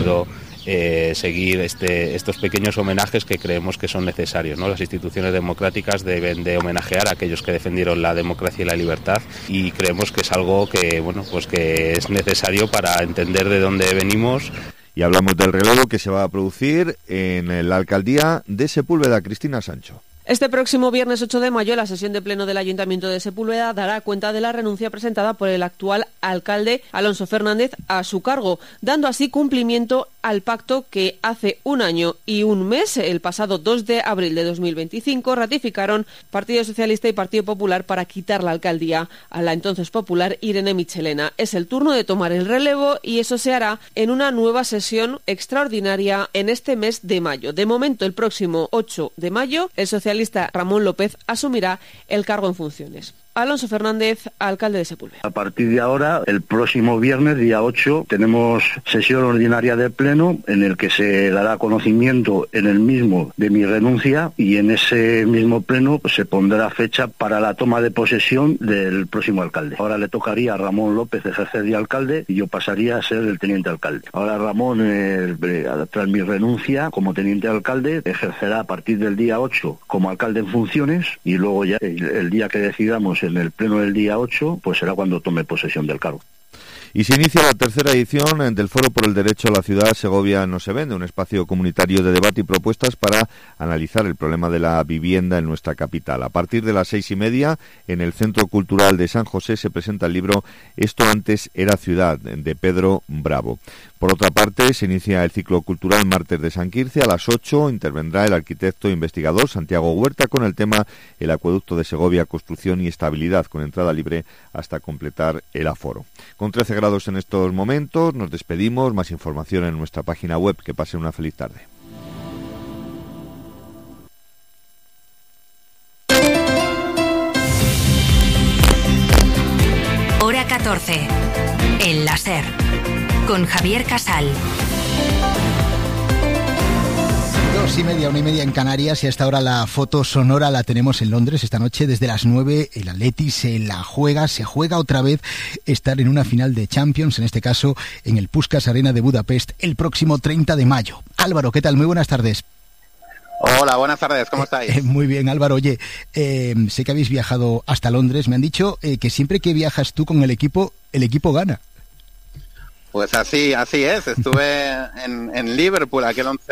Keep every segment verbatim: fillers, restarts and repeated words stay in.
podido eh, seguir este, estos pequeños homenajes que creemos que son necesarios, ¿no? Las instituciones democráticas deben de homenajear a aquellos que defendieron la democracia y la libertad, y creemos que es algo que, bueno, pues que es necesario para entender de dónde venimos. Y hablamos del relevo que se va a producir en la alcaldía de Sepúlveda. Cristina Sancho. Este próximo viernes ocho de mayo, la sesión de pleno del Ayuntamiento de Sepúlveda dará cuenta de la renuncia presentada por el actual alcalde Alonso Fernández a su cargo, dando así cumplimiento al pacto que hace un año y un mes, el pasado dos de abril de dos mil veinticinco, ratificaron Partido Socialista y Partido Popular para quitar la alcaldía a la entonces popular Irene Michelena. Es el turno de tomar el relevo y eso se hará en una nueva sesión extraordinaria en este mes de mayo. De momento, el próximo ocho de mayo, el socialista Ramón López asumirá el cargo en funciones. Alonso Fernández, alcalde de Sepúlveda. A partir de ahora, el próximo viernes, día ocho, tenemos sesión ordinaria de pleno en el que se dará conocimiento en el mismo de mi renuncia, y en ese mismo pleno pues, se pondrá fecha para la toma de posesión del próximo alcalde. Ahora le tocaría a Ramón López ejercer de alcalde y yo pasaría a ser el teniente alcalde. Ahora Ramón, eh, tras mi renuncia como teniente alcalde, ejercerá a partir del día ocho como alcalde en funciones, y luego ya el, el día que decidamos en el pleno del día ocho, pues será cuando tome posesión del cargo. Y se inicia la tercera edición del Foro por el Derecho a la Ciudad Segovia no se vende, un espacio comunitario de debate y propuestas para analizar el problema de la vivienda en nuestra capital. A partir de las seis y media, en el Centro Cultural de San José se presenta el libro Esto antes era ciudad, de Pedro Bravo. Por otra parte, se inicia el ciclo cultural Martes de San Quirce. A las ocho intervendrá el arquitecto e investigador Santiago Huerta con el tema El acueducto de Segovia, construcción y estabilidad, con entrada libre hasta completar el aforo. Con trece grados en estos momentos, nos despedimos. Más información en nuestra página web. Que pasen una feliz tarde. Hora catorce. El láser. Con Javier Casal. Dos y media, una y media en Canarias, y hasta ahora la foto sonora la tenemos en Londres esta noche. Desde las nueve el Atleti se la juega, se juega otra vez estar en una final de Champions, en este caso en el Puskás Arena de Budapest, el próximo treinta de mayo. Álvaro, ¿qué tal? Muy buenas tardes. Hola, buenas tardes, ¿cómo estáis? Eh, muy bien, Álvaro. Oye, eh, sé que habéis viajado hasta Londres. Me han dicho eh, que siempre que viajas tú con el equipo, el equipo gana. Pues así, así es. Estuve en, en Liverpool aquel once...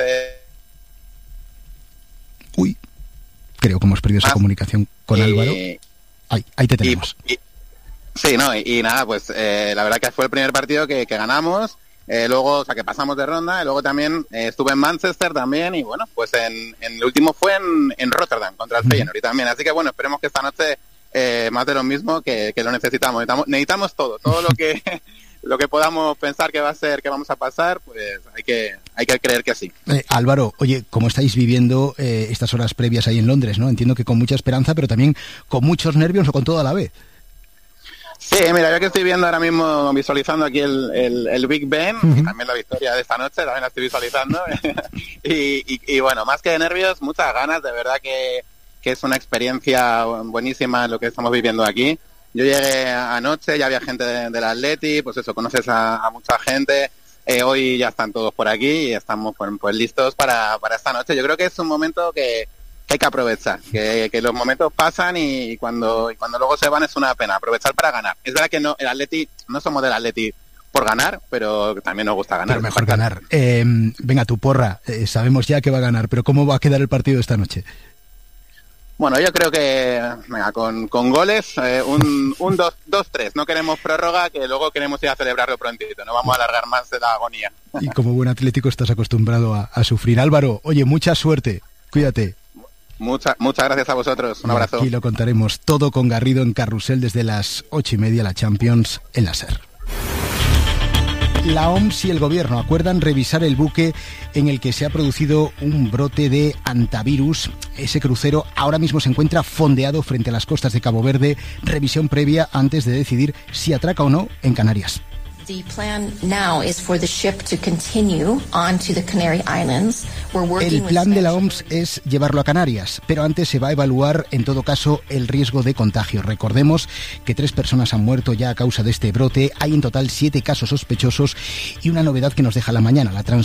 Uy, creo que hemos perdido esa ah, comunicación con y, Álvaro. Ahí, ahí te tenemos. Y, y, sí, no, y, y nada, pues eh, la verdad que fue el primer partido que, que ganamos. Eh, luego, o sea, que pasamos de ronda. Y luego también eh, estuve en Manchester también. Y bueno, pues en, en el último fue en, en Rotterdam contra el Feyenoord. Uh-huh. Y también, así que bueno, esperemos que esta noche eh, más de lo mismo, que, que lo necesitamos. Necesitamos, necesitamos todo, todo lo que... lo que podamos pensar que va a ser, que vamos a pasar, pues hay que hay que creer que sí. Eh, Álvaro, oye, ¿cómo estáis viviendo eh, estas horas previas ahí en Londres, no? Entiendo que con mucha esperanza, pero también con muchos nervios o con todo a la vez. Sí, mira, yo que estoy viendo ahora mismo, visualizando aquí el, el, el Big Ben, uh-huh. y también la victoria de esta noche, también la estoy visualizando. y, y, y bueno, más que de nervios, muchas ganas, de verdad que, que es una experiencia buenísima lo que estamos viviendo aquí. Yo llegué anoche, ya había gente de, del Atleti, pues eso, conoces a, a mucha gente. Eh, hoy ya están todos por aquí y estamos pues, pues listos para, para esta noche. Yo creo que es un momento que, que hay que aprovechar, que, que los momentos pasan y cuando, y cuando luego se van es una pena. Aprovechar para ganar. Es verdad que no, el Atleti, no somos del Atleti por ganar, pero también nos gusta ganar. Pero mejor ganar. Eh, venga, tu porra, eh, sabemos ya que va a ganar, pero ¿cómo va a quedar el partido esta noche? Bueno, yo creo que venga, con, con goles, eh, un, un dos tres. No queremos prórroga, que luego queremos ir a celebrarlo prontito. No vamos a alargar más de la agonía. Y como buen atlético estás acostumbrado a, a sufrir. Álvaro, oye, mucha suerte. Cuídate. Mucha, muchas gracias a vosotros. Un abrazo. Aquí lo contaremos todo con Garrido en Carrusel desde las ocho y media, la Champions en la SER. La O M S y el Gobierno acuerdan revisar el buque en el que se ha producido un brote de hantavirus. Ese crucero ahora mismo se encuentra fondeado frente a las costas de Cabo Verde. Revisión previa antes de decidir si atraca o no en Canarias. The plan now is for the ship to continue on to the Canary Islands. We're working El plan de la O M S es llevarlo a Canarias, pero antes se va a evaluar en todo caso el riesgo de contagio. Recordemos que tres personas han muerto ya a causa de este brote. Hay en total siete casos sospechosos y una novedad que nos deja la mañana, la